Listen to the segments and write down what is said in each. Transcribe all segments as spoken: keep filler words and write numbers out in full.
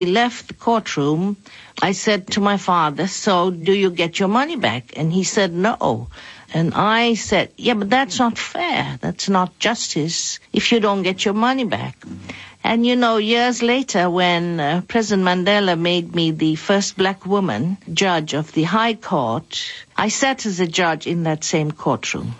We left the courtroom. I said to my father, so do you get your money back? And he said, no. And I said, yeah, but that's not fair. That's not justice if you don't get your money back. And, you know, years later, when uh, President Mandela made me the first black woman judge of the High Court, I sat as a judge in that same courtroom.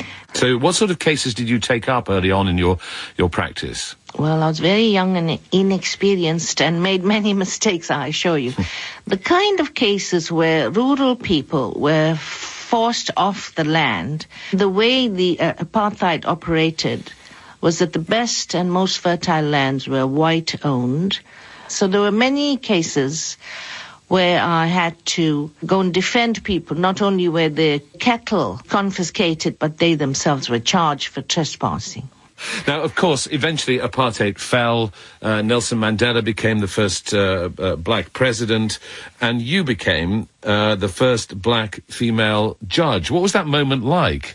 So what sort of cases did you take up early on in your, your practice? Well, I was very young and inexperienced and made many mistakes, I assure you. The kind of cases where rural people were forced off the land, the way the uh, apartheid operated was that the best and most fertile lands were white-owned. So there were many cases where I had to go and defend people. Not only were their cattle confiscated, but they themselves were charged for trespassing. Now, of course, eventually apartheid fell. Uh, Nelson Mandela became the first uh, uh, black president, and you became uh, the first black female judge. What was that moment like?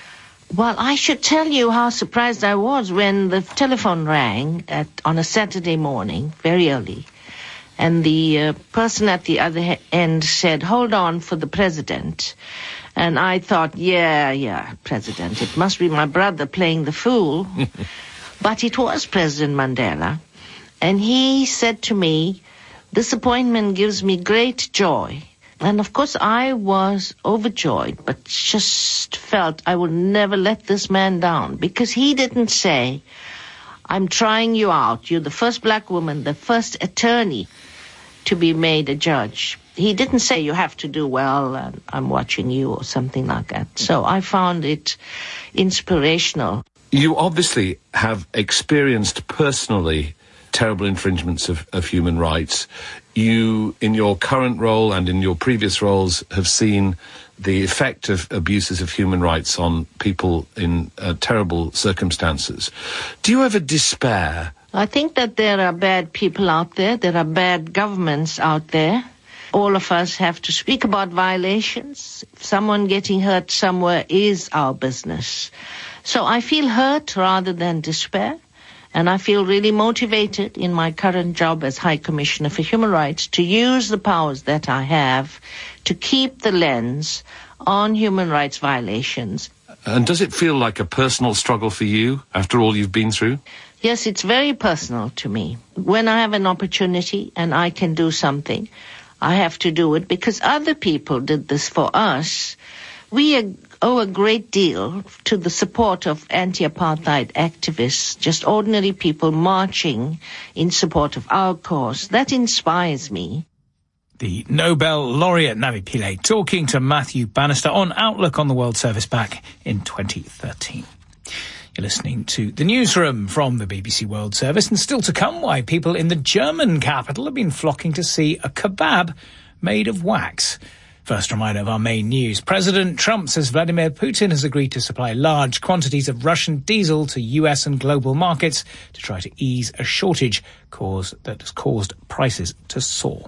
Well, I should tell you how surprised I was when the telephone rang at, on a Saturday morning, very early, and the uh, person at the other end said, hold on for the president. And I thought, yeah, yeah, president, it must be my brother playing the fool. But it was President Mandela. And he said to me, this appointment gives me great joy. And of course I was overjoyed, but just felt I would never let this man down, because he didn't say, I'm trying you out. You're the first black woman, the first attorney to be made a judge. He didn't say you have to do well and I'm watching you or something like that. So I found it inspirational. You obviously have experienced personally terrible infringements of, of human rights. You, in your current role and in your previous roles, have seen the effect of abuses of human rights on people in uh, terrible circumstances. Do you ever despair? I think that there are bad people out there. There are bad governments out there. All of us have to speak about violations. If someone getting hurt somewhere is our business. So I feel hurt rather than despair. And I feel really motivated in my current job as High Commissioner for Human Rights to use the powers that I have to keep the lens on human rights violations. And does it feel like a personal struggle for you after all you've been through? Yes, it's very personal to me. When I have an opportunity and I can do something, I have to do it because other people did this for us. We owe a great deal to the support of anti-apartheid activists, just ordinary people marching in support of our cause. That inspires me. The Nobel laureate Navi Pillay talking to Matthew Bannister on Outlook on the World Service back in twenty thirteen. You're listening to The Newsroom from the B B C World Service, and still to come, why people in the German capital have been flocking to see a kebab made of wax. First reminder of our main news. President Trump says Vladimir Putin has agreed to supply large quantities of Russian diesel to U S and global markets to try to ease a shortage cause that has caused prices to soar.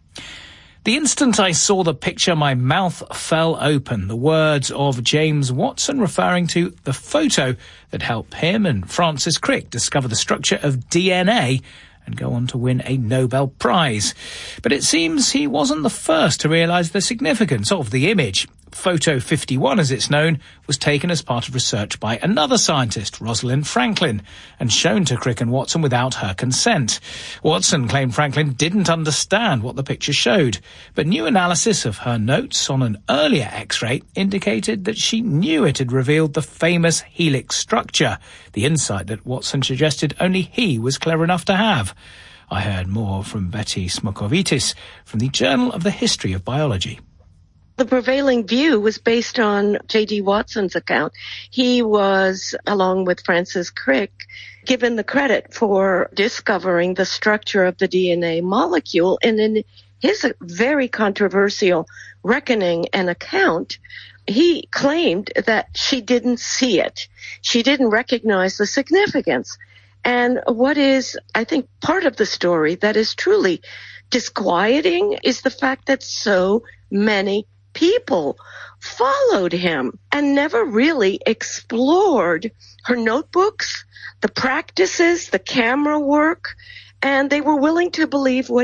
The instant I saw the picture, my mouth fell open. The words of James Watson referring to the photo that helped him and Francis Crick discover the structure of D N A and go on to win a Nobel Prize. But it seems he wasn't the first to realise the significance of the image. Photo fifty-one, as it's known, was taken as part of research by another scientist, Rosalind Franklin, and shown to Crick and Watson without her consent. Watson claimed Franklin didn't understand what the picture showed, but new analysis of her notes on an earlier X-ray indicated that she knew it had revealed the famous helix structure, the insight that Watson suggested only he was clever enough to have. I heard more from Betty Smokovitis from the Journal of the History of Biology. The prevailing view was based on J D Watson's account. He was, along with Francis Crick, given the credit for discovering the structure of the D N A molecule. And in his very controversial reckoning and account, he claimed that she didn't see it. She didn't recognize the significance. And what is, I think, part of the story that is truly disquieting is the fact that so many people followed him and never really explored her notebooks, the practices, the camera work, and they were willing to believe what